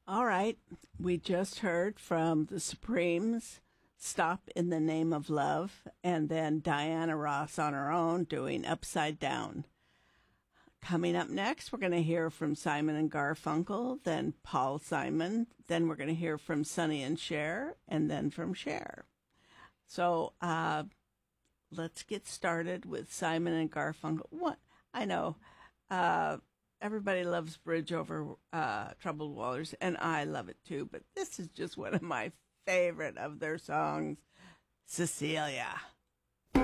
All right. We just heard from the Supremes, Stop in the Name of Love, and then Diana Ross on her own doing Upside Down. Coming up next, we're going to hear from Simon and Garfunkel, then Paul Simon, then we're going to hear from Sonny and Cher, and then from Cher. So let's get started with Simon and Garfunkel. What I know, everybody loves Bridge Over Troubled Waters, and I love it too, but this is just one of my favorite of their songs, Cecilia.